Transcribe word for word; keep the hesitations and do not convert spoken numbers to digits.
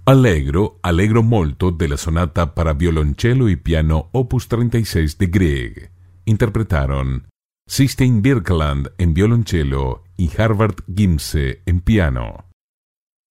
Allegro, allegro molto della sonata para violoncello y piano opus treinta y seis de Grieg. Interpretaron Sixten Birkeland en violoncello y Harvard Gimse en piano.